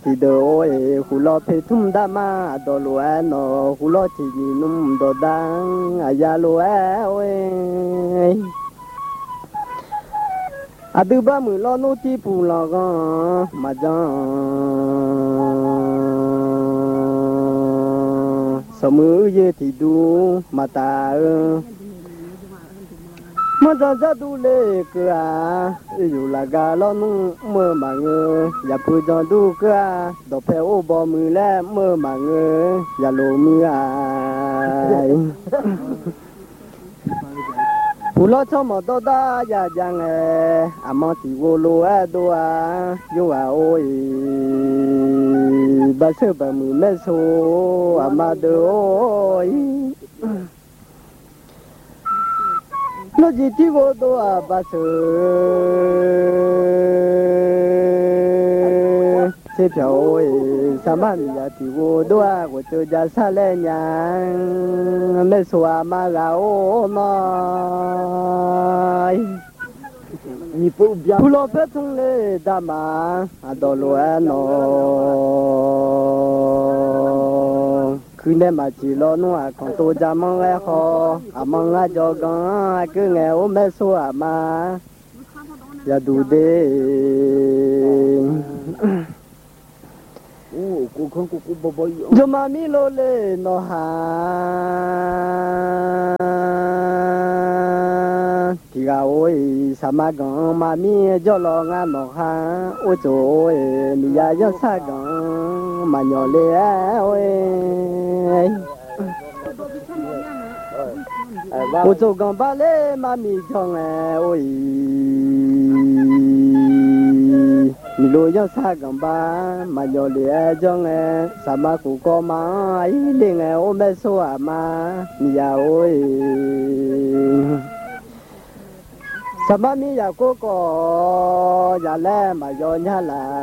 thì đồ hù lo phê thum đa ma đồ lúa nó hù lo chỉ nhìn num đồ đang ya lúa ôi từ ba mươi lo nô ti phù lo mà sợ mưa ye thì đu mà ta mà ra đu lệ cơ dù là gà lo nu mơ mà ngơ ya phu cho đu cơ đồ phê ô bò mưa lẽ mơ mà ngơ ya lô mưa phù lo cho mà đó đã ya giang mà thì vô lô đu yo ôi bà sơ bà mưa mẹ số mà đôi ôi nó chỉ thi vô đó bà sơ chế phiếu ôi sao mà mình thì vô đó của tôi ra xa lên nhà mẹ số mà gạo nói phụ lo phép thung lệ đa mà đồ lúa nó cứ nên mà chỉ lo nó còn tôi ra mong ai họ mong ai cho con cứ nghe ôm mẹ số mà ya đủ đi cho mà mi lo lệ nó thì gà ôi sao mà gắng mà mi cho lo ngã nó ôi trời mi ya cho sao gắng mà nhỏ lệ ôi ôi trời gắng ba lệ mà mi cho nghe ôi mi lo cho sao gắng ba mà nhỏ lệ cho nghe sao mà cũng có mà ấy đi nghe ôm bé số mà mi ya ôi sao mà mi ya cô có ya lẽ mà do nhà là